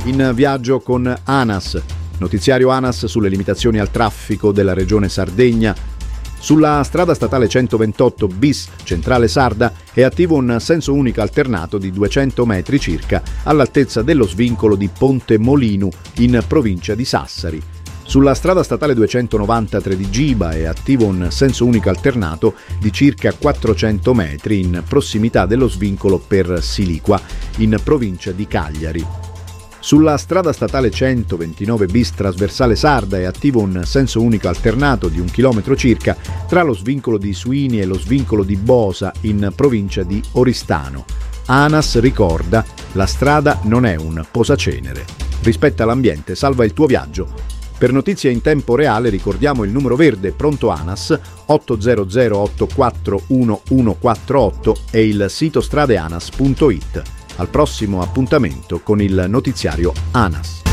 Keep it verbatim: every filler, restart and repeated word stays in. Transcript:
In viaggio con ANAS. Notiziario ANAS sulle limitazioni al traffico della regione Sardegna. Sulla strada statale centoventotto bis Centrale Sarda è attivo un senso unico alternato di duecento metri circa all'altezza dello svincolo di Ponte Molinu in provincia di Sassari. Sulla strada statale duecentonovantatré di Giba è attivo un senso unico alternato di circa quattrocento metri in prossimità dello svincolo per Siliqua in provincia di Cagliari. Sulla strada statale centoventinove bis trasversale Sarda è attivo un senso unico alternato di un chilometro circa tra lo svincolo di Suini e lo svincolo di Bosa in provincia di Oristano. ANAS ricorda: la strada non è un posacenere. Rispetta l'ambiente, salva il tuo viaggio. Per notizie in tempo reale ricordiamo il numero verde pronto ANAS otto zero zero otto quattro uno uno quattro otto e il sito stradeanas punto it. Al prossimo appuntamento con il notiziario ANAS.